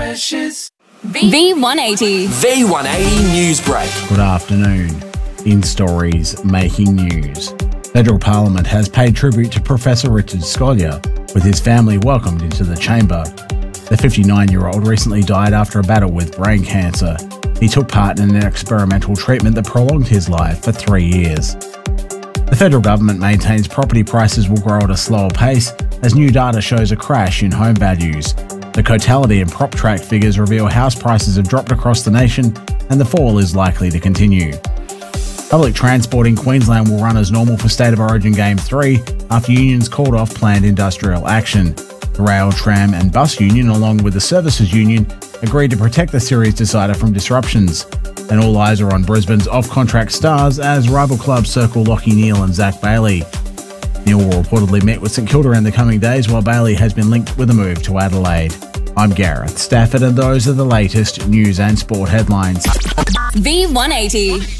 Precious. V180. V180 News Break. Good afternoon. In stories making news, Federal Parliament has paid tribute to Professor Richard Scolia, with his family welcomed into the chamber. The 59-year-old recently died after a battle with brain cancer. He took part in an experimental treatment that prolonged his life for 3 years. The federal government maintains property prices will grow at a slower pace as new data shows a crash in home values. The Cotality and PropTrack figures reveal house prices have dropped across the nation and the fall is likely to continue. Public transport in Queensland will run as normal for State of Origin Game 3 after unions called off planned industrial action. The Rail, Tram and Bus Union, along with the Services Union, agreed to protect the series decider from disruptions. And all eyes are on Brisbane's off-contract stars as rival clubs circle Lachie Neale and Zach Bailey. Neale will reportedly meet with St Kilda in the coming days, while Bailey has been linked with a move to Adelaide. I'm Gareth Stafford, and those are the latest news and sport headlines. V180.